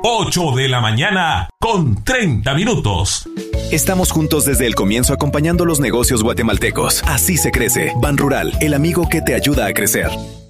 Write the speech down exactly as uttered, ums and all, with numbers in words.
ocho de la mañana con treinta minutos. Estamos juntos desde el comienzo acompañando los negocios guatemaltecos. Así se crece. Ban Rural, el amigo que te ayuda a crecer.